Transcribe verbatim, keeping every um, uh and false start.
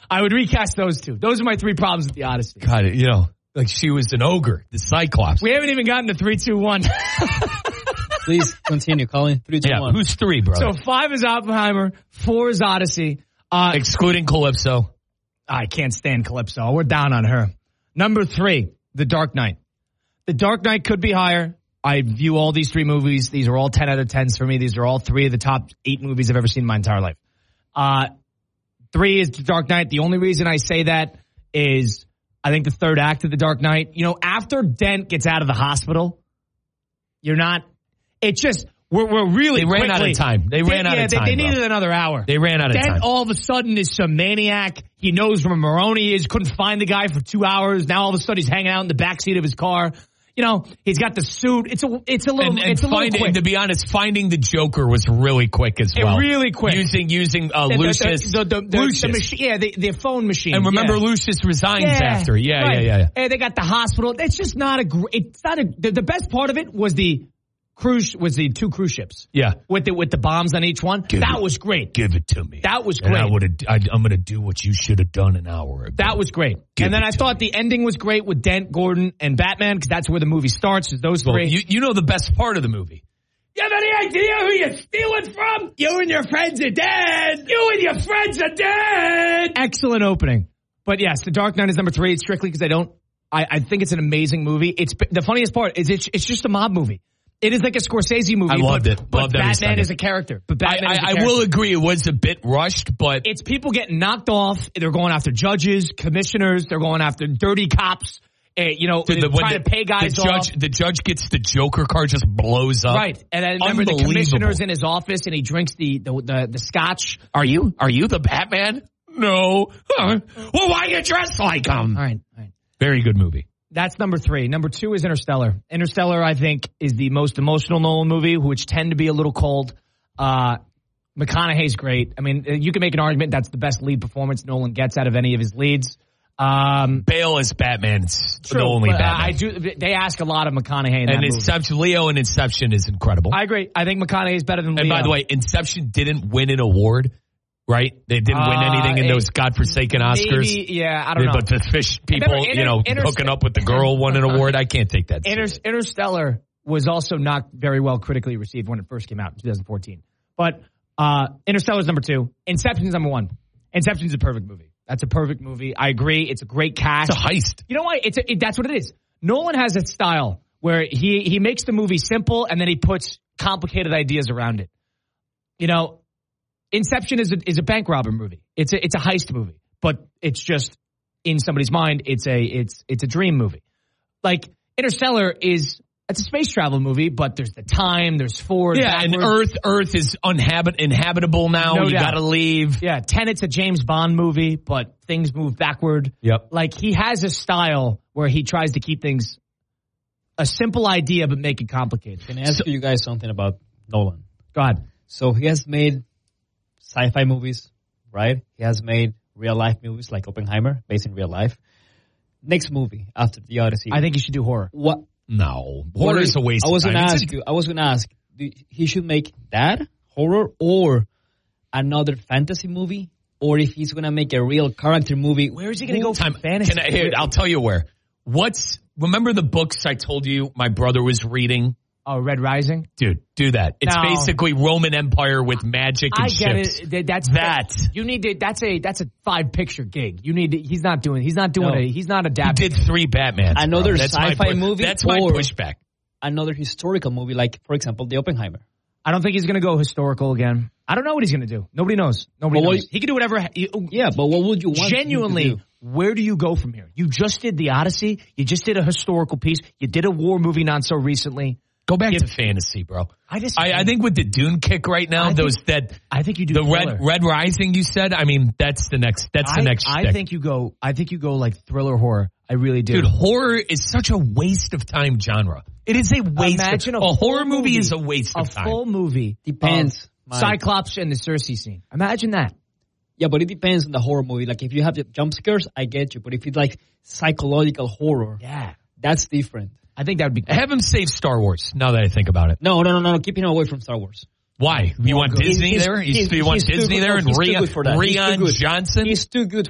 I would recast those two. Those are my three problems with the Odyssey. God, you know, like she was an ogre, the Cyclops. We haven't even gotten to three, two, one. Please continue, Colin. Three, two, yeah, one. who's three, bro? So five is Oppenheimer, four is Odyssey. Uh, Excluding Calypso. I can't stand Calypso. We're down on her. Number three, The Dark Knight. The Dark Knight could be higher. I view all these three movies. These are all ten out of tens for me. These are all three of the top eight movies I've ever seen in my entire life. Uh, three is The Dark Knight. The only reason I say that is I think the third act of The Dark Knight, you know, after Dent gets out of the hospital, you're not, it's just, we're, we're really They ran quickly, out of time. They ran they, out yeah, of they, time. They bro. needed another hour. They ran out of Dent time. all of a sudden is some maniac. He knows where Maroni is, couldn't find the guy for two hours. Now all of a sudden he's hanging out in the backseat of his car. You know, he's got the suit. It's a, it's a little, and, and it's a find, little quick. and to be honest, finding the Joker was really quick as It well. really quick. Using, using, uh, the, Lucius. The, the, the, Lucius. the machine, yeah, the, the phone machine. And remember, yeah. Lucius resigns yeah, after. Yeah, right. yeah, yeah, yeah. And they got the hospital. It's just not a great, it's not a, the, the best part of it was the cruise, was the two cruise ships. Yeah. With the, with the bombs on each one. Give that it, was great. Give it to me. That was And great. I would have, I'm going to do what you should have done an hour ago. That was great. Give and then it I to thought me. the ending was great with Dent, Gordon, and Batman, because that's where the movie starts, is those Well, three. you, you know the best part of the movie. You have any idea who you're stealing from? You and your friends are dead. You and your friends are dead. Excellent opening. But yes, The Dark Knight is number three. It's strictly because I don't, I, I think it's an amazing movie. It's the funniest part is it's, it's just a mob movie. It is like a Scorsese movie. I loved but, it. But Loved every Batman second. is a character. But Batman I, is a I, I character. will agree it was a bit rushed, but It's people getting knocked off. They're going after judges, commissioners. They're going after dirty cops. Uh, you know, the, they're when trying the, to pay guys the judge, off. The judge gets the Joker car, just blows up. Right. And I remember the Unbelievable. commissioner's in his office and he drinks the, the, the, the scotch. Are you, are you the Batman? No. Huh. Well, why you dressed like him? All right. All right. Very good movie. That's number three. Number two is Interstellar. Interstellar, I think, is the most emotional Nolan movie, which tend to be a little cold. Uh, McConaughey's great. I mean, you can make an argument that's the best lead performance Nolan gets out of any of his leads. Um, Bale as Batman's true, the only but, uh, Batman. I do. They ask a lot of McConaughey in and that Inception, Leo in Inception is incredible. movie. I agree. I think McConaughey is better than Leo. and by the way, Inception didn't win an award, right? They didn't win Uh, anything in it- those godforsaken Oscars. Maybe, yeah, I don't know. But the fish people, Remember, you know, Inter- hooking up with the girl won an award. I can't take that. Inter- serious. Interstellar was also not very well critically received when it first came out in twenty fourteen. But uh, Interstellar is number two. Inception is number one. Inception is a perfect movie. That's a perfect movie. I agree. It's a great cast. It's a heist. You know what? It's a, it, that's what it is. Nolan has a style where he he makes the movie simple and then he puts complicated ideas around it. You know, Inception is a, is a bank robber movie. It's a it's a heist movie, but it's just in somebody's mind. It's a it's it's a dream movie. Like Interstellar is it's a space travel movie, but there's the time, there's forward, Yeah, and backwards. Earth Earth is unhabit inhabitable now. No you doubt. got to leave. Yeah, Tenet's a James Bond movie, but things move backward. Yep. Like he has a style where he tries to keep things a simple idea but make it complicated. Can I ask you guys something about Nolan? Go ahead. So he has made sci-fi movies, right? He has made real-life movies like Oppenheimer, based in real life. Next movie after The Odyssey. I think you should do horror. What? No, horror is a waste I was of time. gonna It's ask a- you. I was gonna ask. Do, he should make that horror or another fantasy movie, or if he's gonna make a real character movie. Where is he going to go Time. from fantasy? Can I, here, I'll tell you where. What's remember the books I told you my brother was reading? Oh, Red Rising? Dude, do that. It's No. basically Roman Empire with magic and I get ships. it. Th- That's That. You need to. That's a that's a five picture gig. You need. To, he's not doing. He's not doing No. it. He's not He adapting. did three Batmans. Another bro. That's my sci-fi pu- movie That's my or- pushback. Another historical movie, like for example, The Oppenheimer. I don't think he's going to go historical again. I don't know what he's going to do. Nobody knows. Nobody But what knows. He can do whatever. He, Yeah, but what would you want? him to Genuinely, do? where do you go from here? You just did The Odyssey. You just did a historical piece. You did a war movie not so recently. Go back Yeah. to fantasy, bro. I just. I, I think with the Dune kick right now, I those think- that I think you do the thriller. Red Red Rising you said. I mean, that's the next. That's the I, next. I shtick. think you go. I think you go like thriller horror. I really do. Dude, horror is such a waste of time genre. It is a waste. Imagine of, a a horror full movie, movie- is a waste a of time. full movie Depends, of Mike. Cyclops and the Cersei scene. Imagine that. Yeah, but it depends on the horror movie. Like if you have the jump scares, I get you. But if it's like psychological horror, Yeah, that's different. I think that would be. Have him save Star Wars. Now that I think about it, No, no, no, no, no. Keep him away from Star Wars. why? You want good. Disney He's- there? You, he's- you want he's too Disney good- there and he's too Rian, good for that. He's too Rian good. Johnson? He's too good